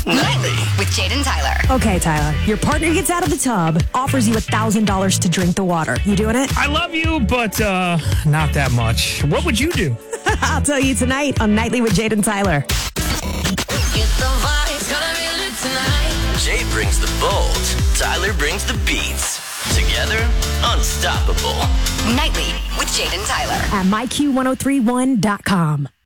Nightly with Jaden Tyler. Okay, Tyler, your partner gets out of the tub, offers you $1,000 to drink the water. You doing it? I love you, but not that much. What would you do? I'll tell you tonight on Nightly with Jaden Tyler. Jay brings the bold. Tyler brings the beats. Together, unstoppable. Nightly with Jaden Tyler. At myq1031.com.